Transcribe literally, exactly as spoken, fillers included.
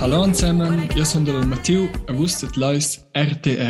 Hallo zusammen, ich bin der Matthieu, ihr wusstet, Leis R T R.